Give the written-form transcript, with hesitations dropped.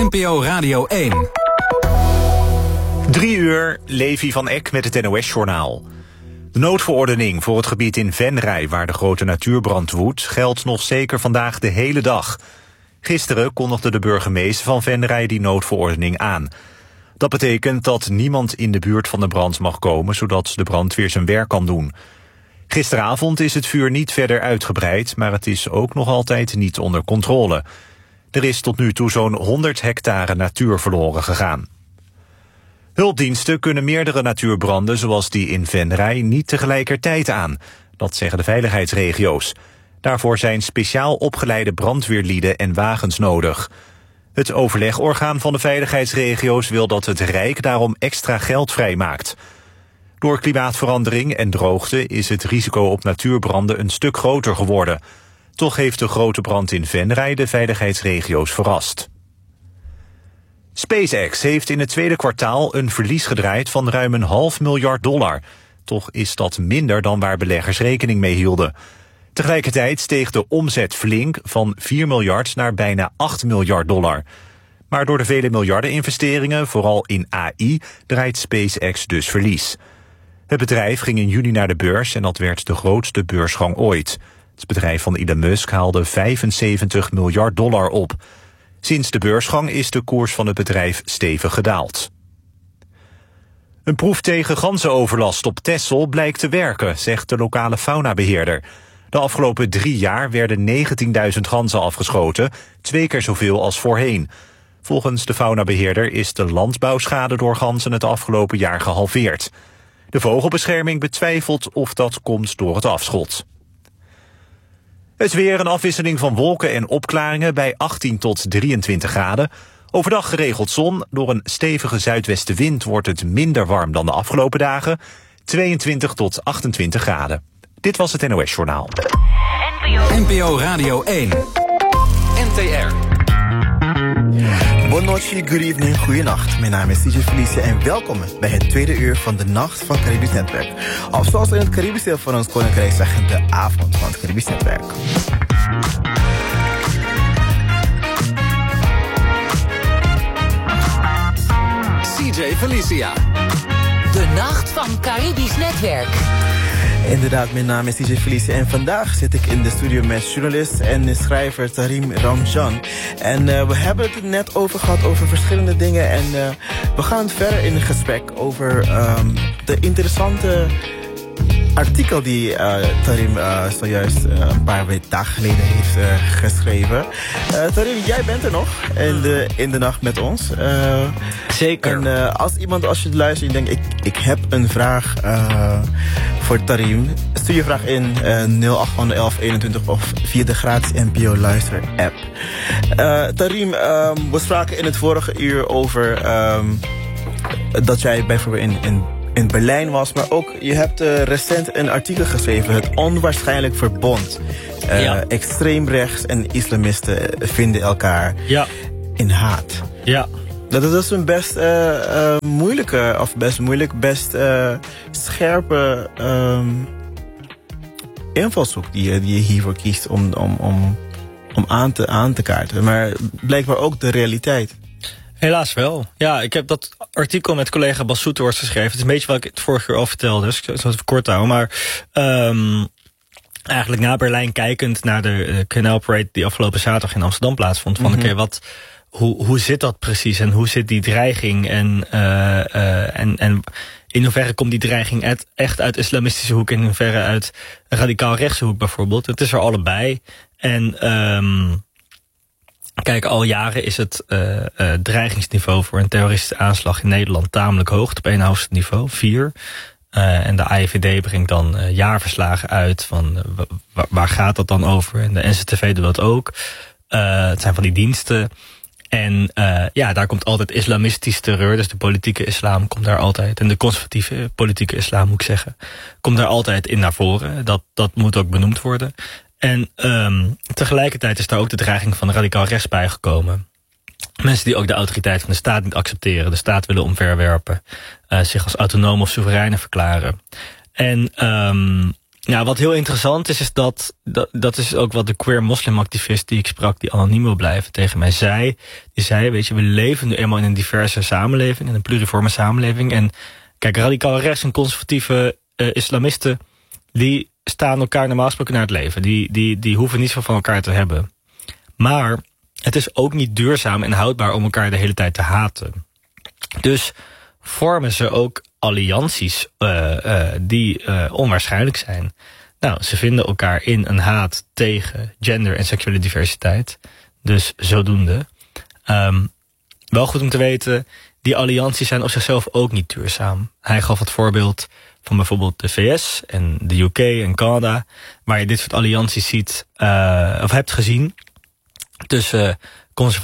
NPO Radio 1. 3 uur, Levi van Eck met het NOS-journaal. De noodverordening voor het gebied in Venray, waar de grote natuurbrand woedt, geldt nog zeker vandaag de hele dag. Gisteren kondigde de burgemeester van Venray die noodverordening aan. Dat betekent dat niemand in de buurt van de brand mag komen, zodat de brandweer zijn werk kan doen. Gisteravond is het vuur niet verder uitgebreid, maar het is ook nog altijd niet onder controle. Er is tot nu toe zo'n 100 hectare natuur verloren gegaan. Hulpdiensten kunnen meerdere natuurbranden zoals die in Venray niet tegelijkertijd aan. Dat zeggen de veiligheidsregio's. Daarvoor zijn speciaal opgeleide brandweerlieden en wagens nodig. Het overlegorgaan van de veiligheidsregio's wil dat het Rijk daarom extra geld vrijmaakt. Door klimaatverandering en droogte is het risico op natuurbranden een stuk groter geworden. Toch heeft de grote brand in Venray de veiligheidsregio's verrast. SpaceX heeft in het tweede kwartaal een verlies gedraaid van ruim $500 miljoen. Toch is dat minder dan waar beleggers rekening mee hielden. Tegelijkertijd steeg de omzet flink van $4 miljard naar bijna $8 miljard. Maar door de vele miljarden investeringen, vooral in AI, draait SpaceX dus verlies. Het bedrijf ging in juni naar de beurs en dat werd de grootste beursgang ooit. Het bedrijf van Elon Musk haalde $75 miljard op. Sinds de beursgang is de koers van het bedrijf stevig gedaald. Een proef tegen ganzenoverlast op Texel blijkt te werken, zegt de lokale faunabeheerder. De afgelopen 3 jaar werden 19.000 ganzen afgeschoten, 2 keer zoveel als voorheen. Volgens de faunabeheerder is de landbouwschade door ganzen het afgelopen jaar gehalveerd. De vogelbescherming betwijfelt of dat komt door het afschot. Het weer, een afwisseling van wolken en opklaringen bij 18 tot 23 graden. Overdag geregeld zon. Door een stevige zuidwestenwind wordt het minder warm dan de afgelopen dagen. 22 tot 28 graden. Dit was het NOS Journaal. NPO Radio 1. NTR. Buonanotte, good evening, goeienacht. Mijn naam is DJ Felicia en welkom bij het tweede uur van de Nacht van Caribisch Netwerk. Of zoals we in het Caribisch deel van ons koninkrijk zeggen, de avond van het Caribisch Netwerk. CJ Felicia. De Nacht van Caribisch Netwerk. Inderdaad, mijn naam is DJ Felicia en vandaag zit ik in de studio met journalist en schrijver Tarim Ramjan. En we hebben het er net over gehad over verschillende dingen en we gaan verder in het gesprek over de interessante artikel die Tarim zojuist een paar dagen geleden heeft geschreven. Tarim, jij bent er nog in de nacht met ons. Zeker. En als je luistert en denkt, ik heb een vraag voor Tarim, stuur je vraag in 081121 of via de gratis NPO Luister app. Tarim, we spraken in het vorige uur over dat jij bijvoorbeeld in Berlijn was, maar ook je hebt recent een artikel geschreven, het onwaarschijnlijk verbond. Extreem rechts en islamisten vinden elkaar in haat. Ja. Dat is een best moeilijke, of best scherpe invalshoek die je hiervoor kiest om aan te kaarten. Maar blijkbaar ook de realiteit. Helaas wel. Ja, ik heb dat artikel met collega Bas Soeterhorst geschreven. Het is een beetje wat ik het vorige keer al vertelde, dus ik zal het even kort houden. Maar eigenlijk na Berlijn kijkend naar de Canal Parade die afgelopen zaterdag in Amsterdam plaatsvond. Van oké, hoe zit dat precies en hoe zit die dreiging en in hoeverre komt die dreiging echt uit islamistische hoek en in hoeverre uit radicaal rechtse hoek bijvoorbeeld. Het is er allebei. En kijk, al jaren is het dreigingsniveau voor een terroristische aanslag in Nederland tamelijk hoog. Op één hoogste niveau, 4. En de AIVD brengt dan jaarverslagen uit van waar gaat dat dan over. En de NCTV doet dat ook. Het zijn van die diensten. En daar komt altijd islamistisch terreur. Dus de politieke islam komt daar altijd. En de conservatieve politieke islam, moet ik zeggen, komt daar altijd in naar voren. Dat moet ook benoemd worden. En tegelijkertijd is daar ook de dreiging van radicaal rechts bijgekomen. Mensen die ook de autoriteit van de staat niet accepteren, de staat willen omverwerpen, zich als autonoom of soevereine verklaren. En Ja, wat heel interessant is dat is ook wat de queer moslimactivist die ik sprak, die anoniem wil blijven, tegen mij zei. Die zei, weet je, we leven nu eenmaal in een diverse samenleving, in een pluriforme samenleving. En kijk, radicaal rechts en conservatieve islamisten, die staan elkaar normaal gesproken naar het leven. Die hoeven niets van elkaar te hebben. Maar het is ook niet duurzaam en houdbaar om elkaar de hele tijd te haten. Dus vormen ze ook allianties die onwaarschijnlijk zijn. Nou, ze vinden elkaar in een haat tegen gender en seksuele diversiteit. Dus zodoende. Wel goed om te weten, die allianties zijn op zichzelf ook niet duurzaam. Hij gaf het voorbeeld van bijvoorbeeld de VS en de UK en Canada, waar je dit soort allianties ziet of hebt gezien tussen